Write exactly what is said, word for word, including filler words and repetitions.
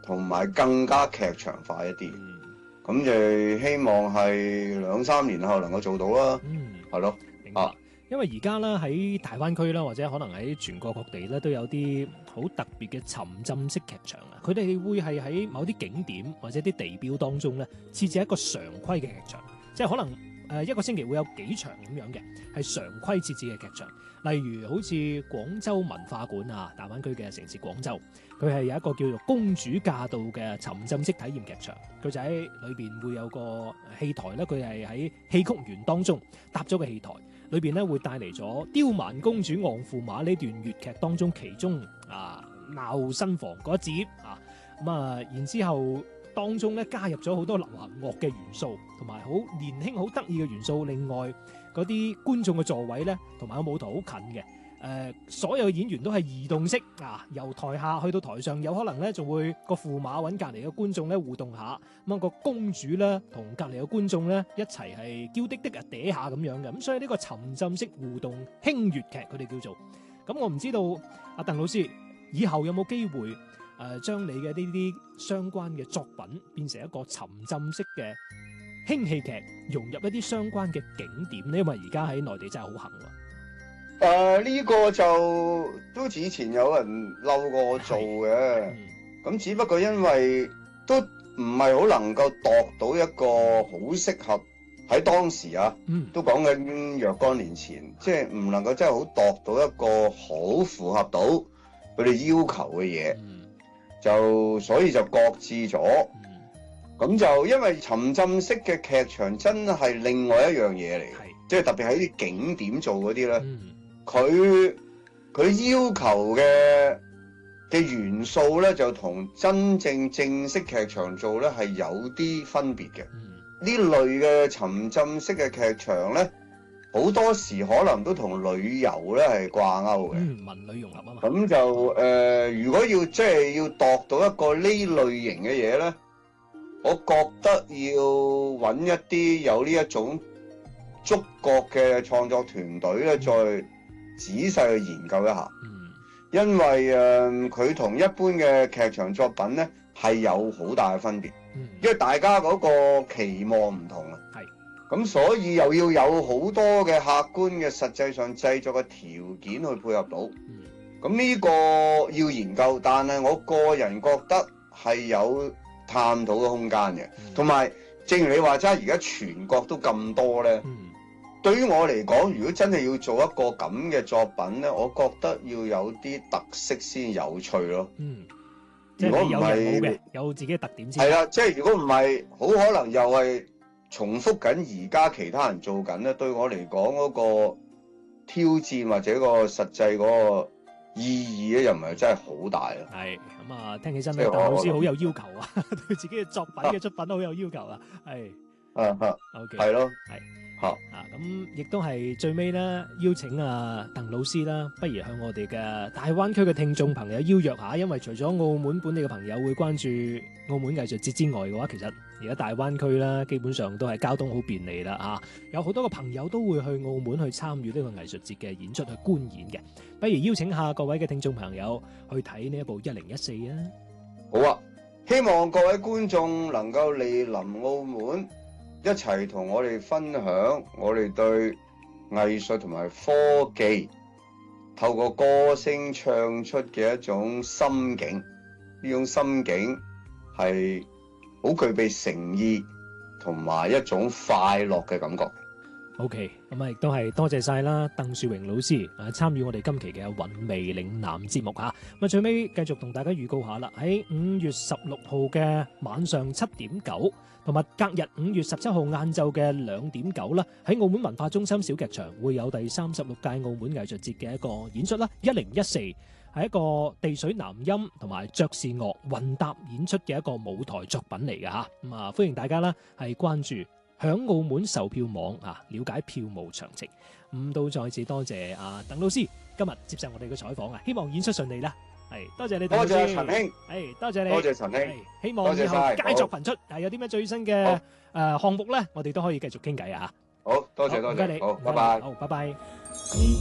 同埋更加劇場化一啲。咁、嗯、就希望係兩三年後能夠做到啦。 嗯， 係咯， 明白。啊、因為而家咧喺大灣區啦，或者可能喺全國各地咧，都有啲好特別嘅沉浸式劇場啊。佢哋會係喺某啲景點或者啲地標當中咧，設置一個常規嘅劇場，即係可能。誒一個星期會有幾場咁樣嘅，係常規設置嘅劇場。例如好似廣州文化館啊，大灣區嘅城市廣州，佢係有一個叫做公主駕到嘅沉浸式體驗劇場。佢就喺裏邊會有個戲台咧，佢係喺戲曲園當中搭咗個戲台，裏邊咧會帶嚟咗《刁蠻公主昂駙馬》呢段粵劇當中其中啊鬧新房嗰一節啊，咁啊然之後。當中咧加入咗好多流行樂嘅元素，同埋好年輕、好得意嘅元素。另外嗰啲觀眾嘅座位咧，同埋個舞台好近嘅。誒、呃，所有嘅演員都係移動式啊，由台下去到台上，有可能咧仲會個駙馬揾隔離嘅觀眾咧互動下。咁、那個公主咧同隔離嘅觀眾咧一齊係嬌滴滴啊嗲下咁樣嘅。咁所以呢個沉浸式互動輕粵劇佢哋叫做。咁我唔知道阿鄧老師以後有冇機會？誒、呃，將你嘅呢啲相關嘅作品變成一個沉浸式嘅輕戲劇，融入一啲相關嘅景點咧，因為而家喺內地真係好行喎。 誒、呃，呢、這個就都以前有人嬲過我做嘅，咁、嗯、只不過因為都唔係好能夠度到一個好適合喺當時啊，嗯、都講緊若干年前，即係唔能夠真係好度到一個好符合到佢哋要求嘅嘢。嗯就所以就擱置咗，咁、嗯、就因為沉浸式嘅劇場真係另外一樣嘢嚟，即係特別喺啲景點做嗰啲咧，佢、嗯、佢要求嘅嘅元素咧就同真正正式劇場做咧係有啲分別嘅。呢、嗯、類嘅沉浸式嘅劇場咧，好多時可能都同旅遊咧係掛鈎嘅， 嗯，文旅融合啊嘛。 咁就誒、呃，如果要即係要度到一個呢類型嘅嘢咧，我覺得要揾一啲有呢一種觸覺嘅創作團隊咧，再仔細去研究一下。嗯，因為誒佢同一般嘅劇場作品咧係有好大嘅分別。嗯，因為大家嗰個期望唔同啊。係。咁所以又要有好多嘅客觀嘅實際上製作嘅條件去配合到，咁、嗯、呢個要研究，但係我個人覺得係有探討嘅空間嘅，同、嗯、埋正如你話齋，而家全國都咁多咧、嗯，對於我嚟講，如果真係要做一個咁嘅作品咧，我覺得要有啲特色先有趣咯。嗯，如果唔係嘅，有自己嘅特點先。 係啦，即係如果唔係，好可能又係重複緊而家其他人做緊咧，對我嚟講嗰個挑戰或者個實際嗰個意義咧，又唔係真係好大咯。係咁啊，聽起身咧，鄧老師好有要求啊，對自己嘅作品嘅出品都好有要求啊。係啊啊，OK，係咯，係。 啊，咁亦都係最尾咧，邀請啊鄧老師啦，不如向我哋嘅大灣區嘅聽眾朋友邀約下，因為除咗澳門本地嘅朋友會關注澳門藝術節之外嘅話，其實而家大灣區啦，基本上都係交通好便利啦，啊，有好多嘅朋友都會去澳門去參與呢個藝術節嘅演出去觀演嘅，不如邀請下各位嘅聽眾朋友去睇呢一部一零一四啊！ 好啊，希望各位觀眾能夠蒞臨澳門，一齊同我哋分享我哋對藝術同埋科技透過歌聲唱出嘅一種心境，呢種心境係好具備誠意同埋一種快樂嘅感覺。 OK， 咁啊亦都係多謝晒啦，鄧樹榮老師啊參與我哋今期嘅韻味嶺南節目嚇。咁啊最尾繼續同大家預告下啦，喺五月十六號嘅晚上七點九，同埋隔日五月十七號晏晝嘅兩點九啦，喺澳門文化中心小劇場會有第三十六屆澳門藝術節嘅一個演出啦。一零一四係一個地水南音同埋爵士樂混搭演出嘅一個舞台作品嚟嘅嚇。咁啊歡迎大家啦係關注響澳門售票網啊，了解票務詳情。咁都再次多謝阿鄧老師今日接受我哋嘅採訪啊，希望演出順利啦。係多謝你，鄧老師。 多謝陳兄。 係多謝你。 多謝陳兄。 希望以後佳作頻出。係有啲咩最新嘅誒項目咧，我哋都可以繼續傾偈啊。 好多謝多謝。唔該你。好，拜拜。 好，拜拜。